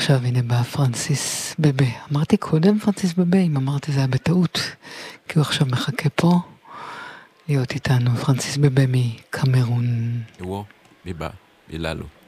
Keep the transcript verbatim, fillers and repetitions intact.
ועכשיו הנה בא פרנסיס בבה. אמרתי קודם פרנסיס בבה, אם אמרתי זה היה בטעות, כי הוא עכשיו מחכה פה להיות איתנו. פרנסיס בבה מקמרון. הוא, ביבה, ביללו.